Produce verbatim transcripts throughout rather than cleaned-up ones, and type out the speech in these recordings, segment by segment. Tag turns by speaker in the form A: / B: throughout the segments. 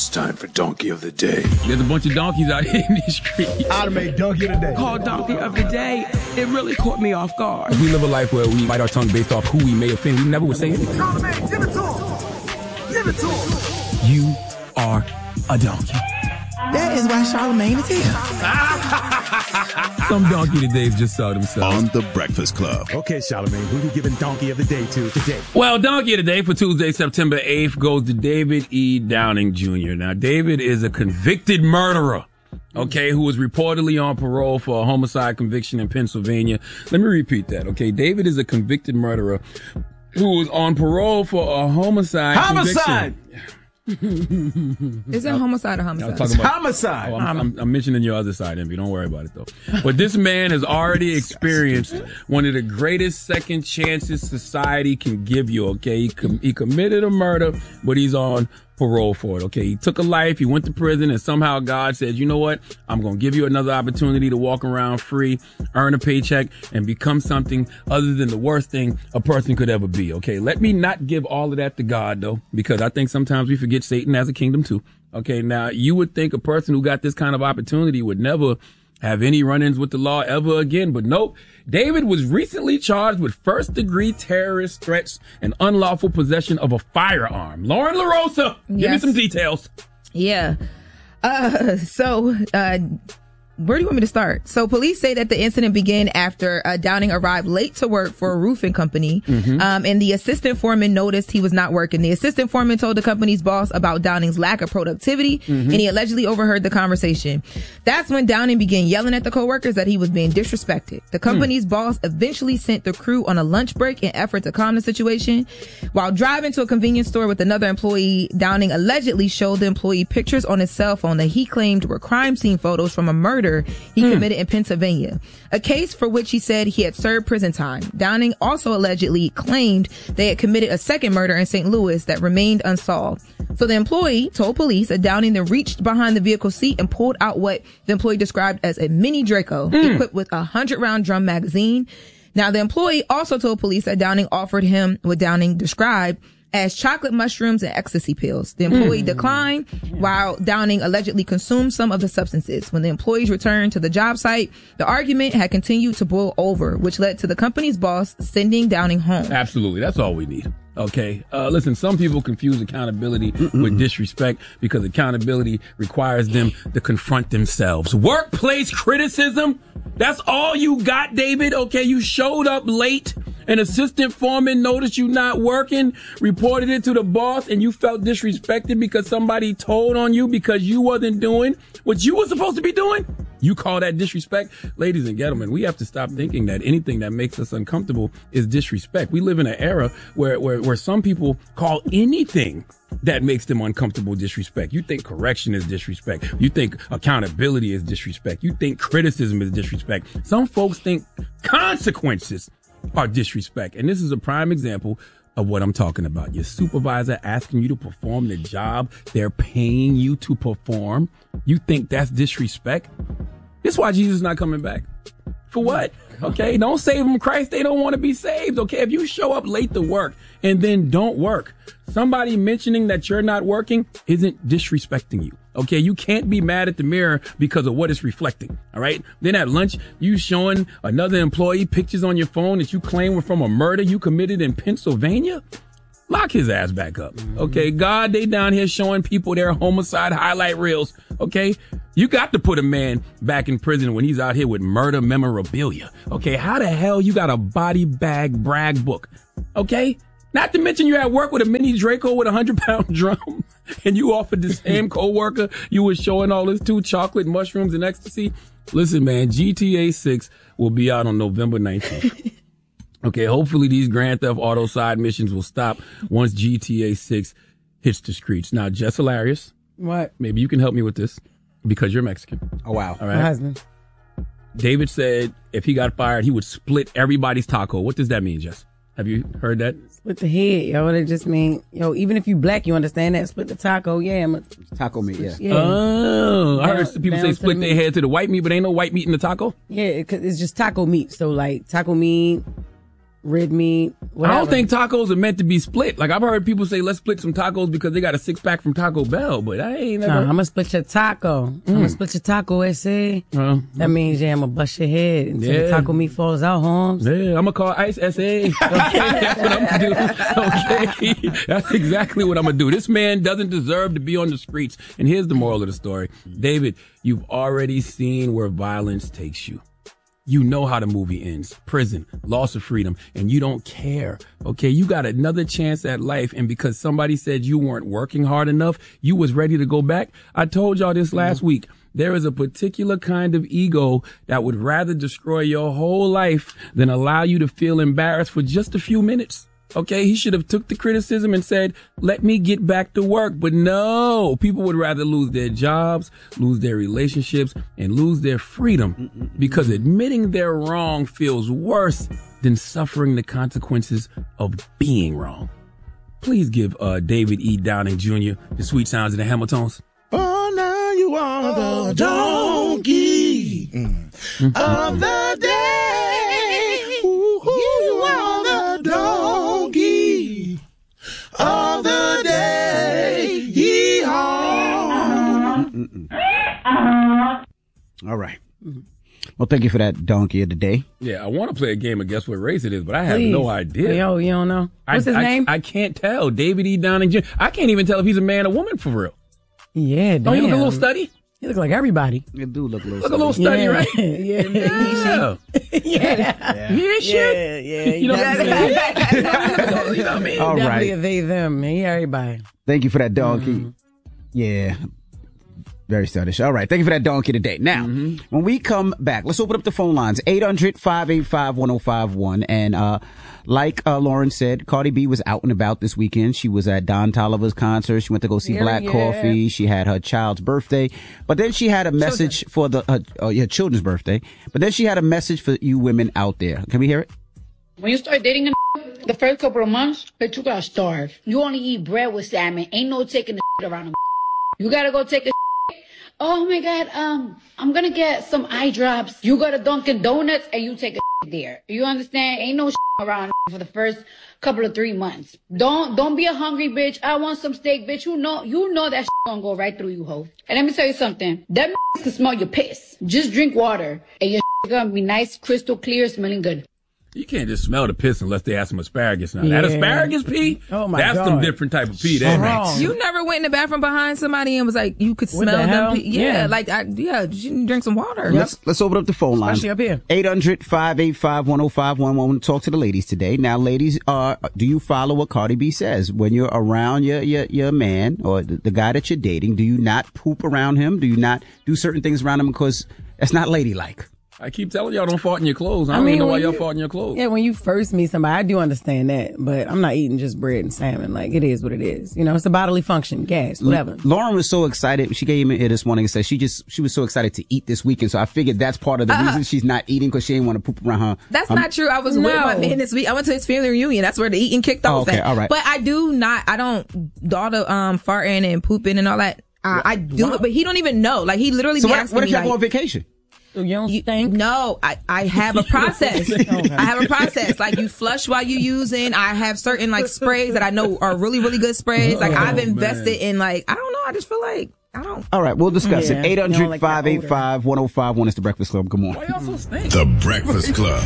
A: It's time for Donkey of the Day.
B: There's a bunch of donkeys out here in these streets.
C: I'd make Donkey of the Day.
D: Called Donkey of the Day. It really caught me off guard.
B: We live a life where we bite our tongue based off who we may offend. We never would say anything.
C: Charlamagne, give it to him. Give it to him.
B: You are a donkey.
D: That is why Charlamagne is here.
B: Some donkey todays just saw themselves.
A: On The Breakfast Club.
C: Okay, Charlamagne, who we giving Donkey of the Day to today?
B: Well, donkey of the day for Tuesday, September eighth goes to David E. Downing Junior Now, David is a convicted murderer, okay, who was reportedly on parole for a homicide conviction in Pennsylvania. Let me repeat that, okay? David is a convicted murderer who was on parole for a homicide
C: Homicide!
B: conviction.
E: Is it homicide or homicide?
B: About,
C: homicide.
B: oh, I'm, I'm, I'm mentioning your other side, Envy. Don't worry about it, though. But this man has already experienced one of the greatest second chances society can give you, okay? He, com- he committed a murder, but he's on parole for it, okay? He took a life, he went to prison, and somehow God said, you know what? I'm going to give you another opportunity to walk around free, earn a paycheck, and become something other than the worst thing a person could ever be, okay? Let me not give all of that to God, though, because I think sometimes we forget Satan has a kingdom, too. Okay, now, you would think a person who got this kind of opportunity would never have any run-ins with the law ever again, but nope. David was recently charged with first-degree terrorist threats and unlawful possession of a firearm. Lauren LaRosa, give yes. me some details.
E: Yeah. Uh, so, uh, where do you want me to start? So police say that the incident began after uh, Downing arrived late to work for a roofing company. Mm-hmm. Um, and the assistant foreman noticed he was not working. The assistant foreman told the company's boss about Downing's lack of productivity, mm-hmm. and he allegedly overheard the conversation. That's when Downing began yelling at the coworkers that he was being disrespected. The company's mm. boss eventually sent the crew on a lunch break in effort to calm the situation. While driving to a convenience store with another employee, Downing allegedly showed the employee pictures on his cell phone that he claimed were crime scene photos from a murder he hmm. committed in Pennsylvania, a case for which he said he had served prison time. Downing also allegedly claimed they had committed a second murder in Saint Louis that remained unsolved. So the employee told police that Downing then reached behind the vehicle seat and pulled out what the employee described as a mini Draco mm. equipped with a hundred round drum magazine. Now, the employee also told police that Downing offered him what Downing described as chocolate mushrooms and ecstasy pills. The employee mm. declined, while Downing allegedly consumed some of the substances. When the employees returned to the job site, the argument had continued to boil over, which led to the company's boss sending Downing home.
B: Absolutely. That's all we need. Okay. Uh, listen, some people confuse accountability Mm-mm. with disrespect because accountability requires them to confront themselves. Workplace criticism? That's all you got, David? Okay, you showed up late. An assistant foreman noticed you not working, reported it to the boss, and you felt disrespected because somebody told on you because you wasn't doing what you were supposed to be doing? You call that disrespect? Ladies and gentlemen, we have to stop thinking that anything that makes us uncomfortable is disrespect. We live in an era where, where, where some people call anything that makes them uncomfortable disrespect. You think correction is disrespect. You think accountability is disrespect. You think criticism is disrespect. Some folks think consequences are disrespect. And this is a prime example of what I'm talking about. Your supervisor asking you to perform the job they're paying you to perform. You think that's disrespect? This is why Jesus is not coming back. For what? Okay, don't save them, Christ. They don't want to be saved. Okay, if you show up late to work and then don't work, somebody mentioning that you're not working isn't disrespecting you. Okay, you can't be mad at the mirror because of what it's reflecting. All right. Then at lunch, you showing another employee pictures on your phone that you claim were from a murder you committed in Pennsylvania. Lock his ass back up. Okay, God, they down here showing people their homicide highlight reels. Okay, you got to put a man back in prison when he's out here with murder memorabilia. Okay, how the hell you got a body bag brag book? Okay, not to mention you at work with a mini Draco with a hundred pound drum, and you offered the same coworker you was showing all this to chocolate, mushrooms, and ecstasy. Listen, man, G T A six will be out on November nineteenth. Okay, hopefully these Grand Theft Auto side missions will stop once G T A six hits the streets. Now, Jess Hilarious.
F: What?
B: Maybe you can help me with this because you're Mexican.
F: Oh, wow.
B: All right.
F: My husband.
B: David said if he got fired, he would split everybody's taco. What does that mean, Jess? Have you heard that?
F: Split the head, yo. It just mean, yo, even if you black, you understand that. Split the taco, yeah. I'm a,
G: taco meat, yeah.
F: yeah.
B: Oh, I heard
F: Down-
B: people say
F: down
B: split
F: to the
B: their
F: meat.
B: head to the white meat, but ain't no white meat in the taco?
F: Yeah, it, 'cause it's just taco meat. So, like, taco meat, red meat, whatever.
B: I don't think tacos are meant to be split. Like, I've heard people say, let's split some tacos because they got a six pack from Taco Bell, but I ain't never.
F: Nah, I'm gonna split your taco. Mm. I'm gonna split your taco, S A. Uh, that means, yeah, I'm gonna bust your head until yeah. the taco meat falls out, Holmes.
B: Yeah, I'm gonna call ICE S A. Okay, that's what I'm gonna do. Okay, that's exactly what I'm gonna do. This man doesn't deserve to be on the streets. And here's the moral of the story. David, you've already seen where violence takes you. You know how the movie ends. Prison, loss of freedom, and you don't care. Okay, you got another chance at life, and because somebody said you weren't working hard enough, you was ready to go back. I told y'all this last mm-hmm. week. There is a particular kind of ego that would rather destroy your whole life than allow you to feel embarrassed for just a few minutes. Okay, he should have took the criticism and said, let me get back to work. But no, people would rather lose their jobs, lose their relationships, and lose their freedom because admitting they're wrong feels worse than suffering the consequences of being wrong. Please give uh, David E. Downing Junior the sweet sounds of the Hamiltons.
G: Oh, now you are oh, the donkey mm. of the day. Ooh, you are the donkey of the day. Yee-haw.
H: All right. Well, thank you for that donkey of the day.
B: Yeah, I want to play a game of Guess What Race It Is, but I have Please. no idea.
F: Yo, you don't know? What's
B: I,
F: his
B: I,
F: name?
B: I can't tell. David E. Downing Junior I can't even tell if he's a man or woman for real.
F: Yeah, damn.
B: Don't you look a little studdy?
F: You look like everybody.
H: You do look a little
B: Look a little study,
F: yeah.
B: right?
F: Yeah. Yeah.
B: Yeah.
F: Yeah.
B: Yeah.
F: Yeah. Yeah.
B: You know what I'm saying? You know what I mean?
H: All
F: Definitely
H: right.
F: a they, them. Man. Yeah, everybody.
H: Thank you for that donkey.
F: Mm-hmm.
H: Yeah. Very stylish. All right. Thank you for that donkey today. Now, mm-hmm. when we come back, let's open up the phone lines. eight hundred, five eight five, one oh five one. And, uh, like, uh, Lauren said, Cardi B was out and about this weekend. She was at Don Toliver's concert. She went to go see
F: yeah,
H: Black
F: yeah.
H: Coffee. She had her child's birthday. But then she had a message Children. for the, uh, uh, yeah, children's birthday. But then she had a message for you women out there. Can we hear it?
I: When you start dating a the first couple of months, bitch, you gotta starve. You only eat bread with salmon. Ain't no taking the around them. You gotta go take a oh my God, um, I'm gonna get some eye drops. You go to Dunkin' Donuts and you take a there. You understand? Ain't no around for the first couple of three months. Don't don't be a hungry bitch. I want some steak, bitch. You know you know that gonna go right through you, ho. And let me tell you something. That can smell your piss. Just drink water and your gonna be nice, crystal clear, smelling good.
B: You can't just smell the piss unless they have some asparagus now.
F: Yeah.
B: That asparagus pee?
F: Oh my
B: That's
F: God.
B: some different type of pee. That makes.
E: You never went in the bathroom behind somebody and was like, you could
F: What
E: smell
F: the
E: them.
F: hell?
E: Pee. Yeah,
F: Yeah.
E: like, I, yeah, you didn't drink some water.
H: Let's let's open up the phone lines.
F: Especially up here.
H: eight hundred, five eight five, one oh five one. I want to talk to the ladies today. Now, ladies, uh, do you follow what Cardi B says? When you're around your your, your man or the, the guy that you're dating, do you not poop around him? Do you not do certain things around him because that's not ladylike?
B: I keep telling y'all don't fart in your clothes. I
F: I
B: don't
F: mean,
B: even know why
F: when
B: y'all
F: you-
B: fart in your clothes.
F: Yeah, when you first meet somebody, I do understand that, but I'm not eating just bread and salmon. Like, it is what it is. You know, it's a bodily function, gas, whatever.
H: Lauren was so excited. She came in here this morning and said she just she was so excited to eat this weekend. So I figured that's part of the
E: Uh-uh.
H: reason she's not eating because she didn't want to poop around her.
E: That's
H: um,
E: not true. I was with
F: No.
E: my man this week. I went to his family reunion. That's where the eating kicked
H: Oh,
E: off.
H: okay,
E: at.
H: all right.
E: But I do not, I don't, all the um, farting and pooping and all that. I, I do it, but he don't even know. Like, he literally
H: So
E: be
H: what,
E: asking
H: what if
E: me,
H: y'all
E: like,
H: go on vacation?
F: You don't
E: You,
F: stink?
E: no, I, I have a process. I have a process. Like, you flush while you using. I have certain like sprays that I know are really, really good sprays. Like,
B: Oh,
E: I've invested
B: man.
E: in like, I don't know. I just feel like, I don't.
H: All right, we'll discuss
F: Yeah,
H: it. eight
F: you don't
H: hundred,
F: like that
H: five eight five, one oh five one is the Breakfast Club. Come on.
B: Why y'all so stink?
A: The Breakfast Club.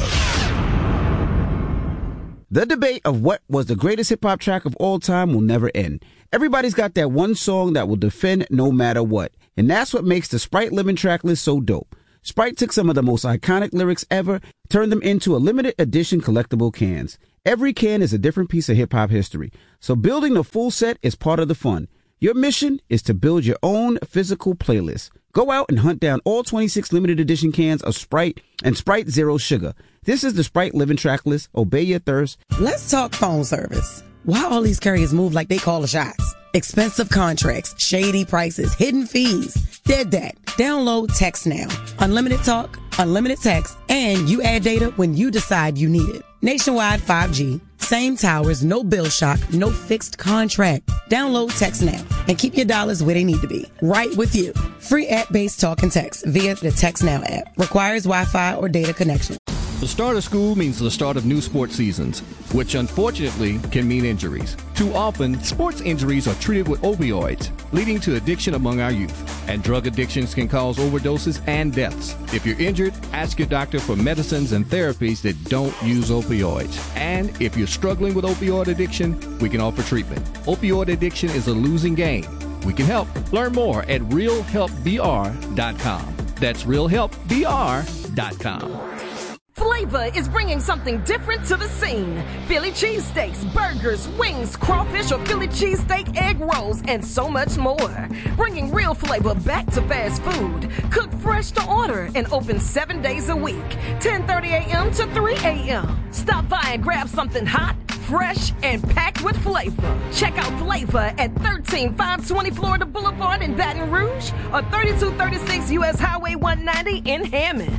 H: The debate of what was the greatest hip hop track of all time will never end. Everybody's got that one song that will defend no matter what. And that's what makes the Sprite Living track list so dope. Sprite took some of the most iconic lyrics ever, turned them into a limited edition collectible cans. Every can is a different piece of hip hop history. So building the full set is part of the fun. Your mission is to build your own physical playlist. Go out and hunt down all twenty-six limited edition cans of Sprite and Sprite Zero Sugar. This is the Sprite Living track list. Obey your thirst.
J: Let's talk phone service. Why all these carriers move like they call the shots? Expensive contracts, shady prices, hidden fees. Dead that. Download Text Now. Unlimited talk, unlimited text, and you add data when you decide you need it. Nationwide five G. Same towers, no bill shock, no fixed contract. Download Text Now and keep your dollars where they need to be. Right with you. Free app-based talk and text via the Text Now app. Requires Wi-Fi or data connection.
K: The start of school means the start of new sports seasons, which unfortunately can mean injuries. Too often, sports injuries are treated with opioids, leading to addiction among our youth. And drug addictions can cause overdoses and deaths. If you're injured, ask your doctor for medicines and therapies that don't use opioids. And if you're struggling with opioid addiction, we can offer treatment. Opioid addiction is a losing game. We can help. Learn more at real help b r dot com. That's real help b r dot com.
L: Flavor is bringing something different to the scene. Philly cheesesteaks, burgers, wings, crawfish or Philly cheesesteak egg rolls, and so much more. Bringing real flavor back to fast food. Cooked fresh to order and open seven days a week, ten thirty a.m. to three a.m. Stop by and grab something hot, fresh, and packed with flavor. Check out Flavor at thirteen five twenty Florida Boulevard in Baton Rouge or thirty-two thirty-six U S Highway one ninety in Hammond.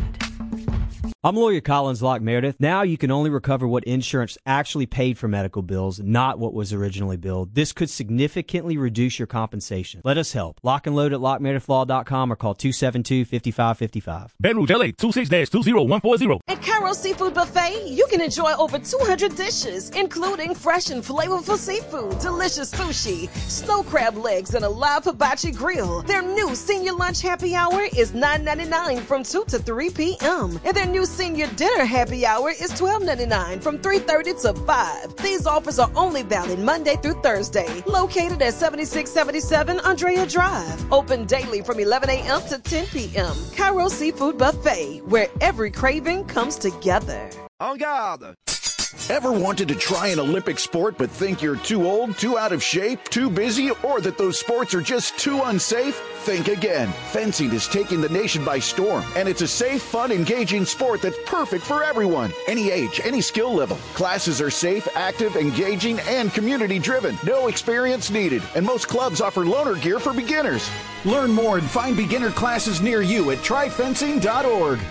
M: I'm lawyer Collins Locke Meredith. Now you can only recover what insurance actually paid for medical bills, not what was originally billed. This could significantly reduce your compensation. Let us help. Lock and load at lock meredith law dot com or call two seven two, five five five five.
N: Baton Rouge, L A, two six two zero one four zero.
L: At Cairo Seafood Buffet, you can enjoy over two hundred dishes, including fresh and flavorful seafood, delicious sushi, snow crab legs, and a live hibachi grill. Their new senior lunch happy hour is nine ninety-nine from two to three p.m. And their new senior dinner happy hour is twelve ninety-nine from three thirty to five. These offers are only valid Monday through Thursday. Located at seventy-six seventy-seven Andrea Drive. Open daily from eleven a.m. to ten p.m. Cairo Seafood Buffet, where every craving comes together.
O: En garde! Ever wanted to try an Olympic sport but think you're too old, too out of shape, too busy, or that those sports are just too unsafe? Think again. Fencing is taking the nation by storm, and it's a safe, fun, engaging sport that's perfect for everyone. Any age, any skill level. Classes are safe, active, engaging, and community-driven. No experience needed, and most clubs offer loaner gear for beginners. Learn more and find beginner classes near you at try fencing dot org.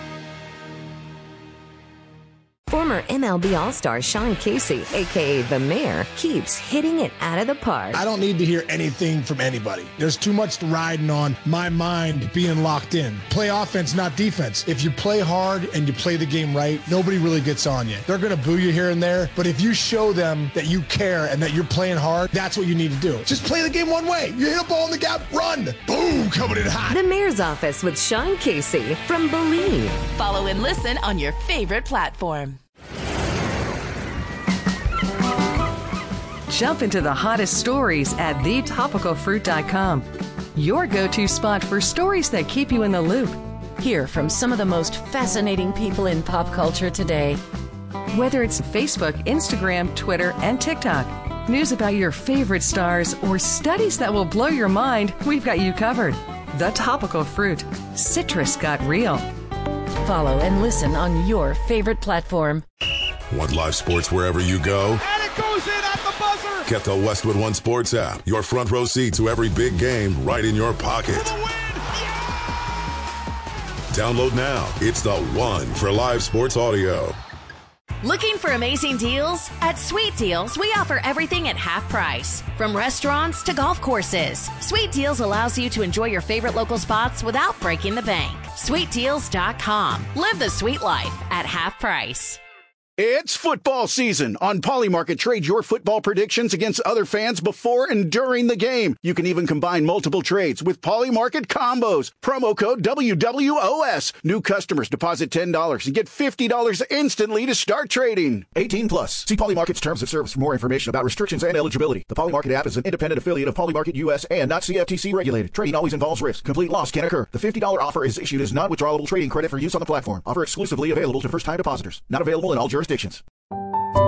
P: Former M L B All-Star Sean Casey, a k a. The Mayor, keeps hitting it out of the park.
Q: I don't need to hear anything from anybody. There's too much riding on my mind being locked in. Play offense, not defense. If you play hard and you play the game right, nobody really gets on you. They're going to boo you here and there, but if you show them that you care and that you're playing hard, that's what you need to do. Just play the game one way. You hit a ball in the gap, run. Boom, coming in hot.
P: The Mayor's Office with Sean Casey from Believe.
R: Follow and listen on your favorite platform. Jump into the hottest stories at the topical fruit dot com. Your go-to spot for stories that keep you in the loop. Hear from some of the most fascinating people in pop culture today. Whether it's Facebook, Instagram, Twitter, and TikTok, news about your favorite stars, or studies that will blow your mind, we've got you covered. The Topical Fruit. Citrus got real.
P: Follow and listen on your favorite platform.
A: Want live sports wherever you go?
C: And it goes in at the buzzer!
A: Get the Westwood One Sports app. Your front row seat to every big game right in your pocket.
C: For the win! Yeah!
A: Download now. It's the one for live sports audio.
S: Looking for amazing deals? At Sweet Deals, we offer everything at half price. From restaurants to golf courses, Sweet Deals allows you to enjoy your favorite local spots without breaking the bank. sweet deals dot com. Live the sweet life at half price.
O: It's football season. On Polymarket, trade your football predictions against other fans before and during the game. You can even combine multiple trades with Polymarket combos. Promo code W W O S. New customers deposit ten dollars and get fifty dollars instantly to start trading. eighteen plus. See Polymarket's terms of service for more information about restrictions and eligibility. The Polymarket app is an independent affiliate of Polymarket U S and not C F T C regulated. Trading always involves risk. Complete loss can occur. The fifty dollars offer is issued as non-withdrawable trading credit for use on the platform. Offer exclusively available to first-time depositors. Not available in all jurisdictions.